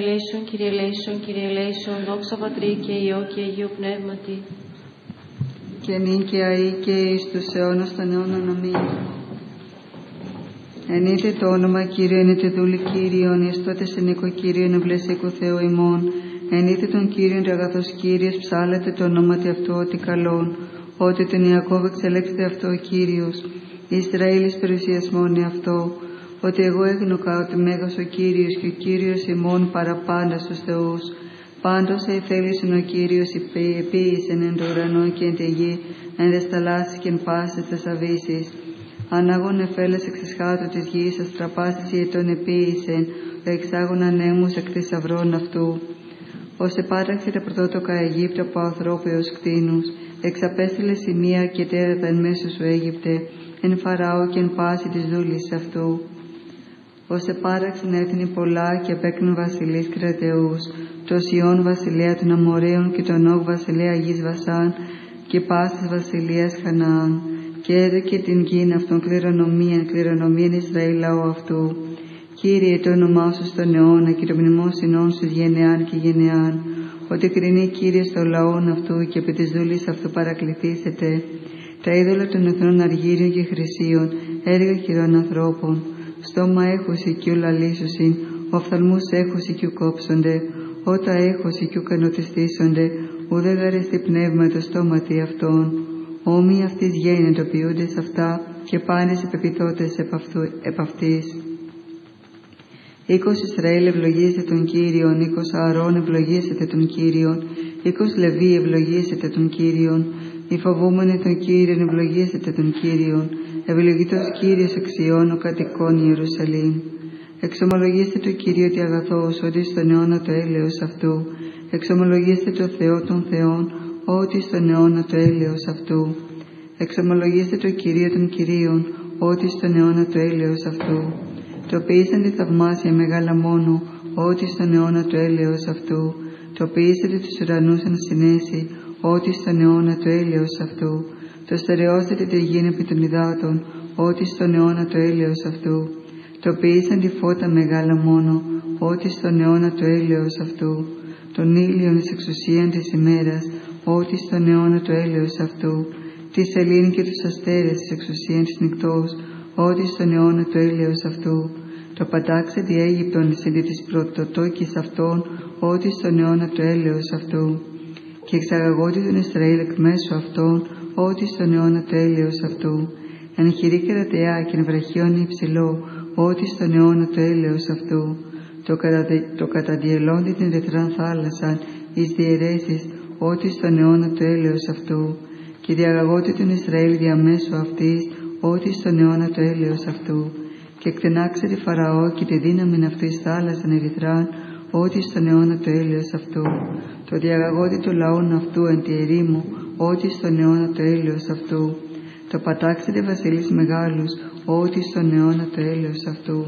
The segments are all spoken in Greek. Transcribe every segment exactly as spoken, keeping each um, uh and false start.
Ελέησον, Κύριε ελέησον, Κύριε ελέησον, δόξα Πατρί και Υιό και Αγίου Πνεύματι. Και νυν και αεί και εις τους αιώνας των αιώνων. Αμήν. Ενείτε το όνομα Κύριε, ενείτε δούλη Κύριον, εις τότε σε νοικοκύριον ευλεσσίκου Θεού ημών. Ενείτε τον Κύριον και αγαθός Κύριος, ψάλετε το ονόματι αυτού ότι καλόν. Ότι τον Ιακώβ εξελέξετε αυτό ο Κύριος, Ισραήλ περιουσιασμόνι αυτό. Ότι εγώ έγνωκα ότι μέγας ο Κύριος και ο Κύριος ημών παραπάντα στους θεούς. Πάντως εθέλησεν ο Κύριος επίησεν εν το ουρανό και εν τη γη, εν δες θαλάσσης και εν πάσης τες αβύσσης. Ανάγων εφέλες εξ εσχάτου της γης, αστραπάς της ιετών επίησεν, εξάγων ανέμους εκ θησαυρών αυτού. Ως επάραξε τα πρωτότοκα Αιγύπτου από ανθρώπου έως κτήνους, εξαπέστειλε σημεία και τέρατα εν μέσω σου Αίγυπτε, εν Φαραώ και εν πάση της δούλης αυτού. Ως επάραξεν έθνη πολλά και απέκνουν βασιλείς κρατεούς, το Σιών βασιλεία των Αμοραίων και τον Όγ βασιλεία γης Βασάν και πάσης βασιλείας Χαναάν, και έδωκε την γην αυτών κληρονομίαν, κληρονομίαν Ισραήλ λαό αυτού. Κύριε, το όνομά σου στον αιώνα και το μνημόσυνόν σου γενεάν και γενεάν, ότι κρινεί Κύριε στο λαόν αυτού και επί της δούλης αυτού παρακληθήσετε. Τα είδωλα των εθνών αργύριων και χρυσίων, έργα χειρών ανθρώπων, στόμα έχωση κι ου λαλήσουσιν, οφθαλμούς έχωση κι ου κόψονται, ότα έχωση κι ου κανοτιστήσονται, ουδέ γαρεστή πνεύμα το στόματι αυτών. Όμοι αυτής γένετο ποιούντες αυτά και πάνες επεπιθώτες επ' αυτής. Οίκος Ισραήλ ευλογήσετε τον Κύριον, οίκος Ααρών ευλογήσετε τον Κύριον, οίκος Λεβί ευλογήσετε τον Κύριον, οι φοβούμενοι τον Κύριον ευλογήσετε τον Κύριον, ευλογητός Κύριος εξιών ο κατοικών Ιερουσαλήμ. Εξομολογήστε το Κύριο ότι αγαθός, ότι στον αιώνα το έλεος αυτού. Εξομολογήστε το Θεό των Θεών, ότι στον αιώνα το έλεος αυτού. Εξομολογήστε το Κυρίο των Κυρίων, ότι στον αιώνα το έλεος αυτού. Το ποιήσαν τη θαυμάσια μεγάλα μόνο, ότι στον αιώνα το έλεος αυτού. Το ποιήσατε τους ουρανούς εν συνέση, ότι στον αιώνα το έλεος αυτού. Το στερεώσατε τη γη επί των υδάτων, ότι στον αιώνα το έλεος αυτού. Το ποιήσαν τη φώτα μεγάλα μόνο, ότι στον αιώνα το έλεος αυτού. Τον ήλιον εις εξουσίαν της ημέρας, ότι στον αιώνα το έλεος αυτού. Τη σελήνη και τους αστέρες εις εξουσίαν της νυχτός, ότι στον αιώνα το έλεος αυτού. Το πατάξε τη Αίγυπτον εις ενδυ της πρωτοτόκης αυτών, ότι στον αιώνα το έλεος αυτού. Και εξαγαγότη τον Ισραήλ εκ μέσω αυτών, ότι στον αιώνα το έλεος αυτού. Εν χειρή κερατεά και εν βραχιόν υψηλό, ότι στον αιώνα το έλεος αυτού. Το, καταδε, το καταδιελώνει την ρεθράν θάλασσαν εις διαιρέσεις, ότι στον αιώνα το έλεος αυτού. Και διαγαγότη τον Ισραήλ διαμέσου αυτής, ότι στον αιώνα το έλεος αυτού. Και εκτενάξε τη Φαραώ και τη δύναμη αυτού εις θάλασσαν ερυθράν, ότι στον αιώνα το έλεος αυτού. Το διαγαγότη το λαόν αυτού εν τη ερήμου, ότι στον αιώνα το έλεος αυτού. Το πατάξετε βασιλείς μεγάλους, ότι στον αιώνα το έλεος αυτού.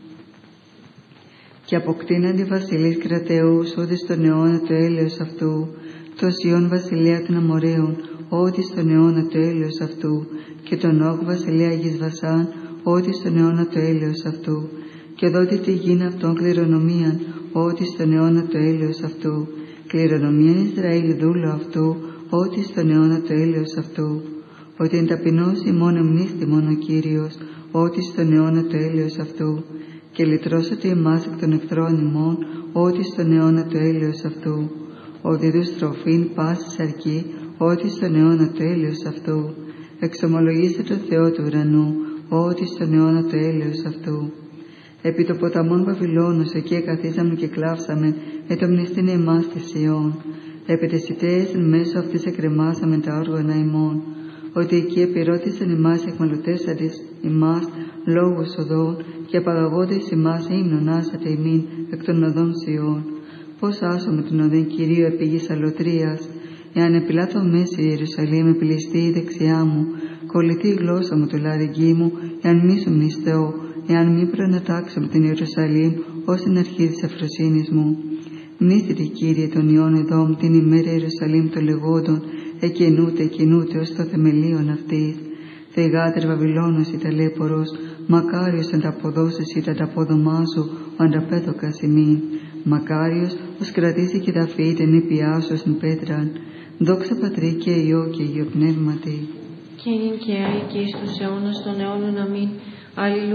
Και αποκτήναντι βασιλείς κρατεούς, ότι στον αιώνα το έλεος αυτού. Το Σιών βασιλεία των Αμοραίων, ότι στον αιώνα το έλεος αυτού. Και τον Όγ βασιλεία γης Βασάν, ότι στον αιώνα το έλεος αυτού. Και δότη τη γήν αυτών κληρονομίαν, ότι στον αιώνα το έλεος αυτού. Κληρονομίαν Ισραήλ δούλο αυτού, ότι στον αιώνα το έλεος αυτού. Ότι εν ταπεινώσει ημών εμνίστημον ο Κύριος, ότι στον αιώνα το έλεος αυτού. Και λυτρώσατε εμάς εκ των εχθρών ημών, ότι στον αιώνα το έλεος αυτού. Ότι δους τροφήν πάσης αρκεί, ότι στον αιώνα το έλεος αυτού. Εξομολογήστε το Θεό του ουρανού, ότι στον αιώνα το έλεος αυτού. Επί το ποταμόν Βαβυλώνος εκεί εκαθίσαμε και κλάψαμε, ετομνηστήν εμάς τη Σιών. Επί τις ιταίες εν μέσω αυτής εκρεμάσαμε τα όργανα ημών. Ότι εκεί επιρώτησαν εμάς εκμαλωτέσαντες ημάς λόγους οδών και απαγαγόντες ημάς ύμνον άσατε ημίν εκ των οδών Σιών. Πώς άσομαι την οδήν Κυρίου επί γης αλωτρίας, εάν επιλάθω μέση Ιερουσαλήμ επιληστεί η δεξιά μου, κολληθεί η γλώσσα μου το λαρυγγί μου, εάν μη σου μνηστέω, εάν μη προνατάξω με την Ιερουσαλήμ ως την αρχή της ευφροσύνης μου. Μνήστητη Κύριε των ιών εδώμ την ημέρα Ιερουσαλήμ των λεγόντων, εκενούται, εκενούται ως το θεμελίον αυτής. Θεηγάτερ Βαβυλώνος η ταλέπορος, μακάριος ανταποδώσεις ή τα ανταπόδομά σου, ο ανταπέδοκας ημίν. μακάριος, ως κρατήσει και ταφή την ήπιά σου στην πέτραν, δόξα Πατρί και Υιό και Υιό Πνεύματι. Και νυν και αεί και εις τους αιώνας των αιώνων αμήν. Αλληλούια.